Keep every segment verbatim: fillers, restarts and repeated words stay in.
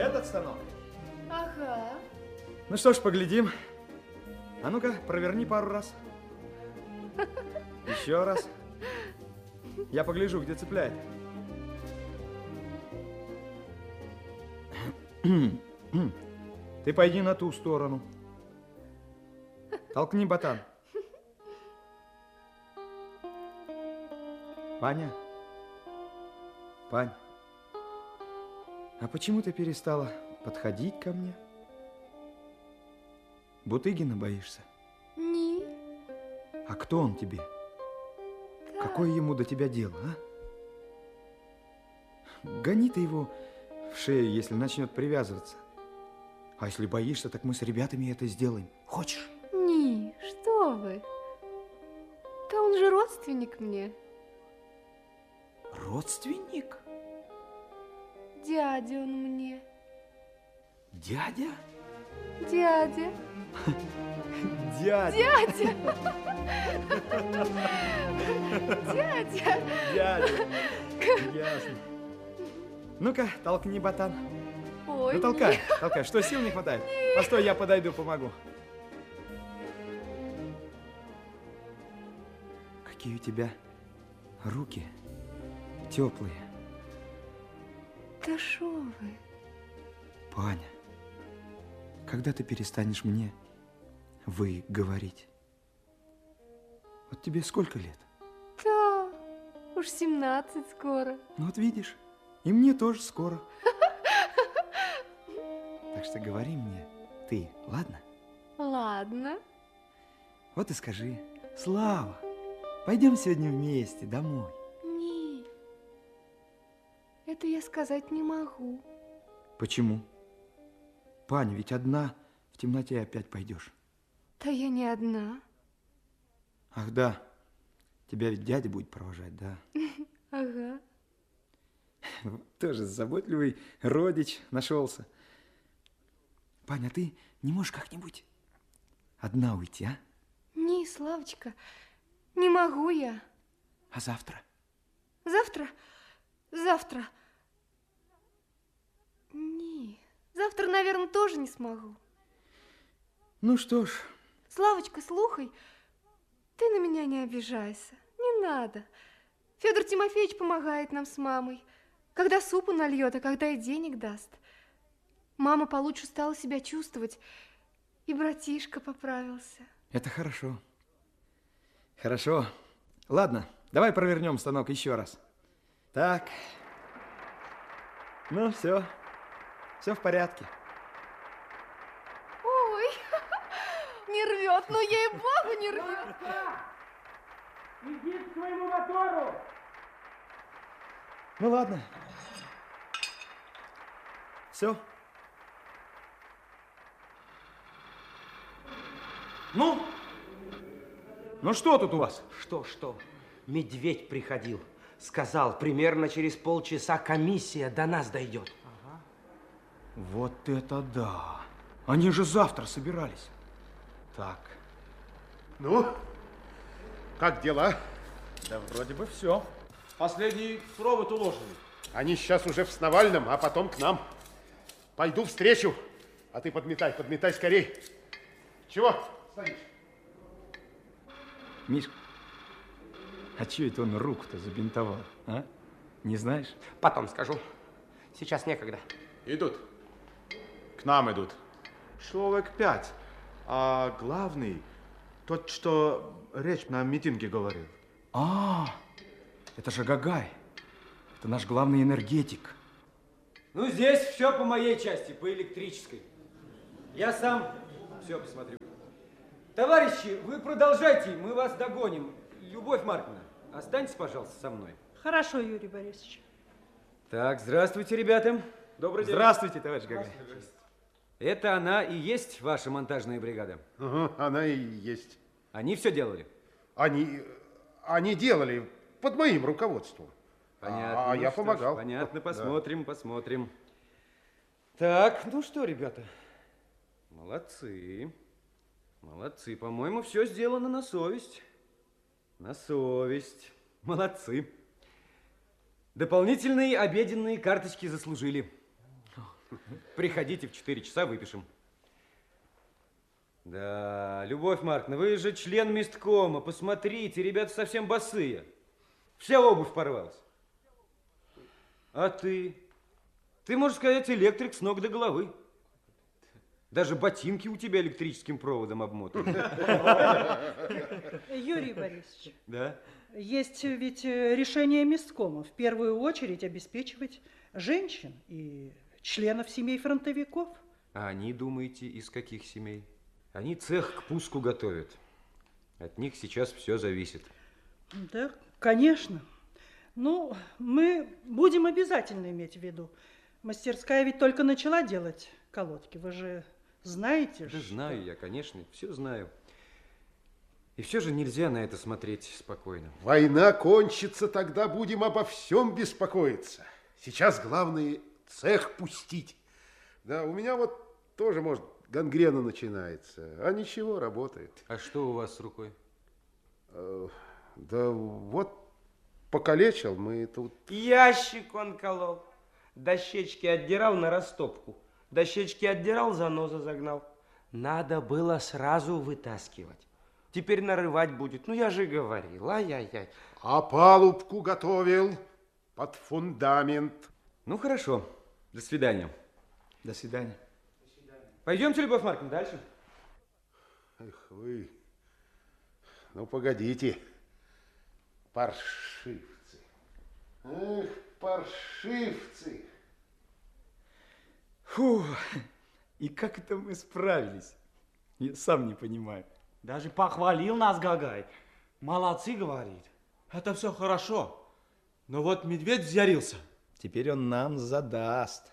Этот станок? Ага. Ну что ж, поглядим. А ну-ка, проверни пару раз. Еще раз. Я погляжу, где цепляет. Ты пойди на ту сторону. Толкни ботан. Паня? Пань, а почему ты перестала подходить ко мне? Бутыгина боишься? Не. А кто он тебе? Да. Какое ему до тебя дело, а? Гони ты его в шею, если начнет привязываться. А если боишься, так мы с ребятами это сделаем. Хочешь? Не, что вы? Да он же родственник мне. Родственник? Дядя он мне. Дядя? Дядя. Дядя. Дядя. Дядя. Дядя. Ясно. Ну-ка, толкни ботан. Ой, ну толкай, нет. толкай. Что, сил не хватает? Нет. Постой, я подойду, помогу. Какие у тебя руки теплые. Да шо вы? Паня, когда ты перестанешь мне «вы» говорить? Вот тебе сколько лет? Да, уж семнадцать скоро. Ну вот видишь, и мне тоже скоро. Так что говори мне ты, ладно? Ладно. Вот и скажи: Слава, пойдем сегодня вместе домой. Не, это я сказать не могу. Почему? Паня, ведь одна в темноте опять пойдешь. Да я не одна. Ах да, тебя ведь дядя будет провожать, да? Ага. Тоже заботливый родич нашелся. Паня, ты не можешь как-нибудь одна уйти, а? Не, Славочка, не могу я. А завтра? Завтра? Завтра? Не, завтра, наверное, тоже не смогу. Ну что ж. Славочка, слухай, ты на меня не обижайся. Не надо. Федор Тимофеевич помогает нам с мамой. Когда супу нальет, а когда и денег даст. Мама получше стала себя чувствовать, и братишка поправился. Это хорошо. Хорошо. Ладно, давай провернем станок еще раз. Так. Ну, все. Все в порядке. Ой, не рвет, ну ей-богу, не рвет. Иди к своему мотору. Ну, ладно. Все. Ну? Ну, что тут у вас? Что, что? Медведь приходил. Сказал, примерно через полчаса комиссия до нас дойдет. Ага. Вот это да. Они же завтра собирались. Так. Ну, как дела? Да вроде бы все. Последний провод уложили. Они сейчас уже в Сновальном, а потом к нам. Пойду встречу, а ты подметай, подметай скорей. Чего стоишь? Мишка, а че это он руку-то забинтовал, а? Не знаешь? Потом скажу. Сейчас некогда. Идут. К нам идут. Человек пять. А главный, тот, что речь на митинге говорил. А, это же Гагай. Это наш главный энергетик. Ну, здесь все по моей части, по электрической. Я сам все посмотрю. Товарищи, вы продолжайте, мы вас догоним. Любовь Марковна, останьтесь, пожалуйста, со мной. Хорошо, Юрий Борисович. Так, здравствуйте, ребята. Добрый день. Здравствуйте, товарищ Гагай. Это она и есть ваша монтажная бригада? Угу, она и есть. Они все делали? Они, они делали под моим руководством. Понятно. А ну я ж, помогал. понятно, Да. посмотрим, посмотрим. Так, ну что, ребята, молодцы. Молодцы, по-моему, все сделано на совесть. На совесть. Молодцы. Дополнительные обеденные карточки заслужили. Приходите в четыре часа, выпишем. Да, Любовь Марковна, вы же член месткома. Посмотрите, ребята совсем босые. Вся обувь порвалась. А ты? Ты, можно сказать, электрик с ног до головы. Даже ботинки у тебя электрическим проводом обмотаны. Юрий Борисович. Да? Есть ведь решение месткома в первую очередь обеспечивать женщин и членов семей фронтовиков. А они, думаете, из каких семей? Они цех к пуску готовят. От них сейчас все зависит. Да, конечно. Ну, мы будем обязательно иметь в виду. Мастерская ведь только начала делать колодки. Вы же знаете, да что... знаю я, конечно, все знаю. И все же нельзя на это смотреть спокойно. Война кончится, тогда будем обо всем беспокоиться. Сейчас главное цех пустить. Да, у меня вот тоже, может, гангрена начинается, а ничего, работает. А что у вас с рукой? Э, да вот покалечил мы тут. Ящик он колол. Дощечки отдирал на растопку. Дощечки отдирал, заноза загнал. Надо было сразу вытаскивать. Теперь нарывать будет. Ну, я же говорил, ай-яй-яй. А палубку готовил под фундамент. Ну, хорошо. До свидания. До свидания. Пойдемте, Любовь Марковна, дальше. Эх вы. Ну, погодите. Паршивцы. Эх, паршивцы. Фу, и как это мы справились? Я сам не понимаю. Даже похвалил нас Гагай. Молодцы, говорит. Это все хорошо. Но вот медведь взъярился. Теперь он нам задаст.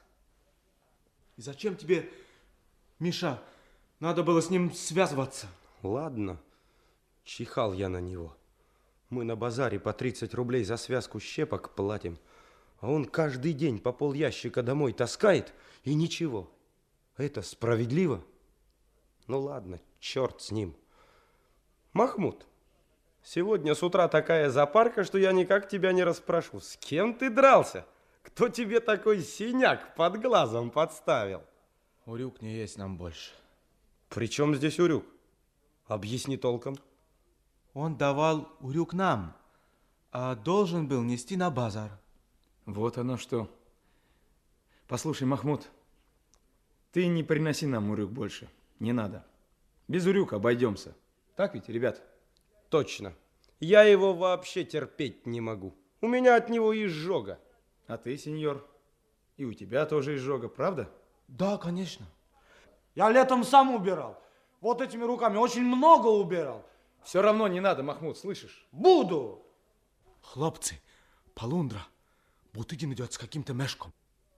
И зачем тебе, Миша, надо было с ним связываться? Ладно, чихал я на него. Мы на базаре по тридцать рублей за связку щепок платим, а он каждый день по пол ящика домой таскает, и ничего. Это справедливо? Ну ладно, черт с ним. Махмуд, сегодня с утра такая запарка, что я никак тебя не расспрошу. С кем ты дрался? Кто тебе такой синяк под глазом подставил? Урюк не есть нам больше. При чем здесь Урюк? Объясни толком. Он давал Урюк нам, а должен был нести на базар. Вот оно что. Послушай, Махмуд, ты не приноси нам урюк больше. Не надо. Без урюка обойдемся. Так ведь, ребят? Точно. Я его вообще терпеть не могу. У меня от него изжога. А ты, сеньор, и у тебя тоже изжога, правда? Да, конечно. Я летом сам убирал. Вот этими руками очень много убирал. Все равно не надо, Махмуд, слышишь? Буду. Хлопцы, полундра, Бутыгин идет с каким-то мешком.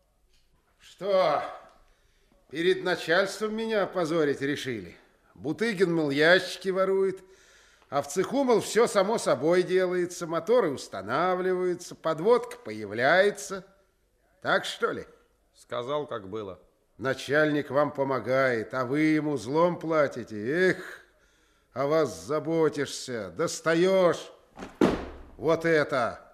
Что, перед начальством меня опозорить решили? Бутыгин, мол, ящики ворует, а в цеху, мол, все само собой делается, моторы устанавливаются, подводка появляется. Так, что ли? Сказал, как было. Начальник вам помогает, а вы ему злом платите. Эх, о вас заботишься, достаешь. Вот это.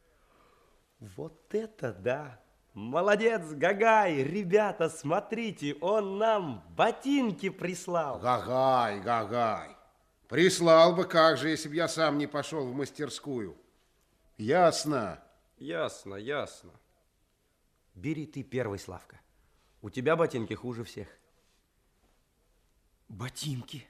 Вот это да. Молодец, Гагай. Ребята, смотрите, он нам ботинки прислал. Гагай, Гагай. Прислал бы, как же, если бы я сам не пошел в мастерскую. Ясно. Ясно, ясно. Бери ты первый, Славка. У тебя ботинки хуже всех. Ботинки.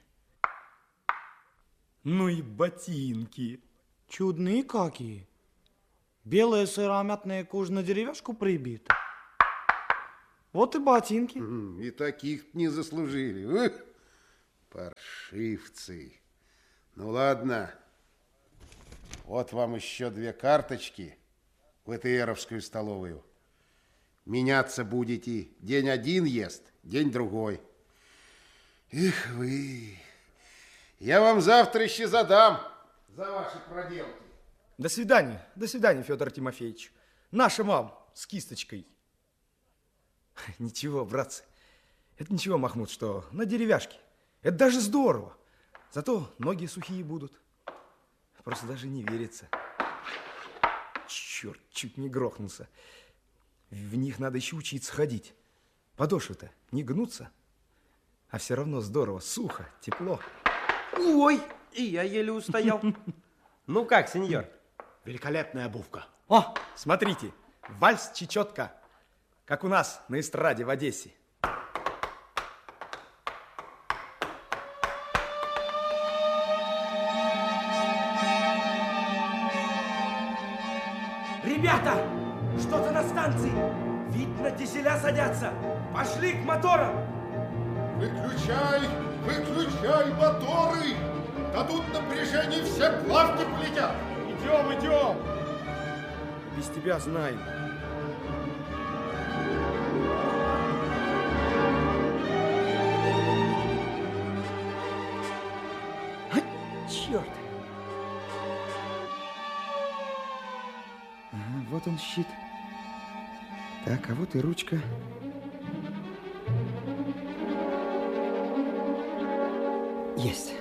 Ну и ботинки. Чудные какие. Белая сыромятная кожа на деревяшку прибита. Вот и ботинки. И таких не заслужили. Ух, паршивцы. Ну ладно. Вот вам еще две карточки в ЭТРовскую столовую. Меняться будете. День один ест, день другой. Эх вы. Я вам завтра еще задам за ваши проделки. До свидания, до свидания, Федор Тимофеевич. Наша мам с кисточкой. Ничего, братцы, это ничего, Махмуд, что на деревяшке. Это даже здорово. Зато ноги сухие будут. Просто даже не верится. Черт, чуть не грохнулся. В них надо еще учиться ходить. Подошвы-то не гнутся, а все равно здорово, сухо, тепло. Ой, и я еле устоял. Ну как, сеньор? Великолепная обувка. О, смотрите, вальс-чечетка, как у нас на эстраде в Одессе. Ребята, что-то на станции. Видно, дизеля садятся. Пошли к моторам. Выключай, выключай моторы. Дадут напряжение, все плавки полетят. Идем, идем. Без тебя знаем. Черт. Ага, вот он щит. Так, а вот и ручка. Есть.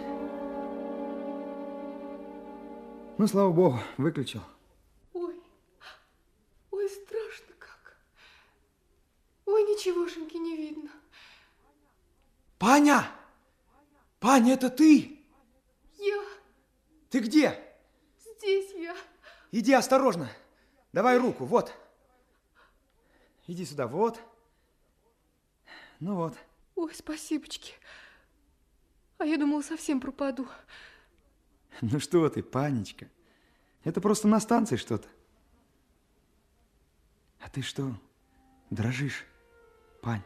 Ну, слава богу, выключил. Ой, ой, страшно как. Ой, ничегошеньки не видно. Паня! Паня, это ты? Я. Ты где? Здесь я. Иди осторожно. Давай руку, вот. Иди сюда, вот. Ну вот. Ой, спасибочки. А я думала, совсем пропаду. Ну что ты, Панечка. Это просто на станции что-то. А ты что, дрожишь, Пань?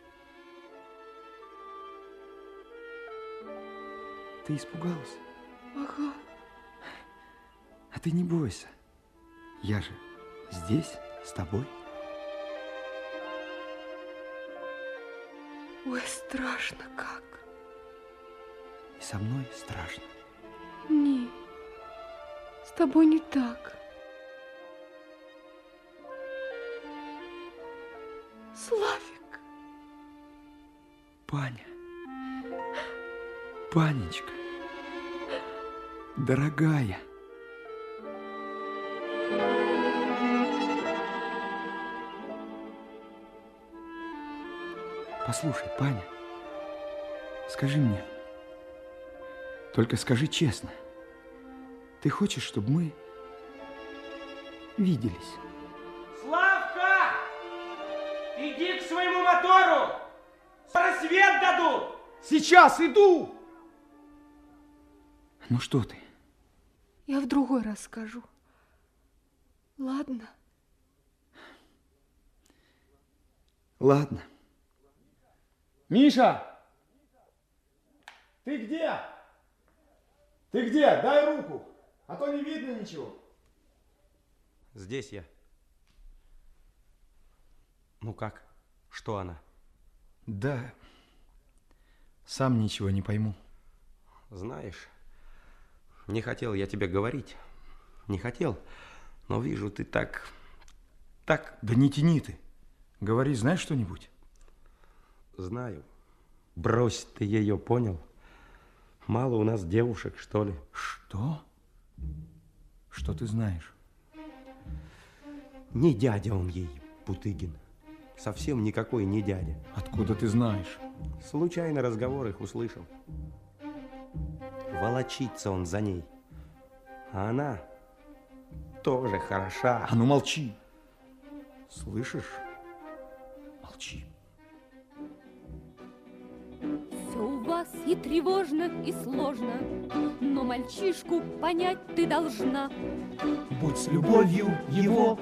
Ты испугалась? Ага. А ты не бойся. Я же здесь с тобой. Ой, страшно как. И со мной страшно. Не, с тобой не так. Славик. Паня. Панечка. Дорогая. Послушай, Паня, скажи мне, только скажи честно, ты хочешь, чтобы мы виделись? Славка! Иди к своему мотору! Скоро свет дадут! Сейчас иду! Ну что ты? Я в другой раз скажу. Ладно? Ладно. Миша! Ты где? Ты где? Дай руку, а то не видно ничего. Здесь я. Ну как? Что она? Да, сам ничего не пойму. Знаешь, не хотел я тебе говорить. Не хотел, но вижу, ты так... так... Да не тяни ты. Говори, знаешь что-нибудь? Знаю. Брось ты ее, понял? Мало у нас девушек, что ли? Что? Что ты знаешь? Не дядя он ей, Путыгин. Совсем никакой не дядя. Откуда ты знаешь? Случайно разговор их услышал. Волочится он за ней. А она тоже хороша. А ну молчи. Слышишь? Молчи. Все у вас и тревожно, и сложно, но мальчишку понять ты должна. Будь с любовью его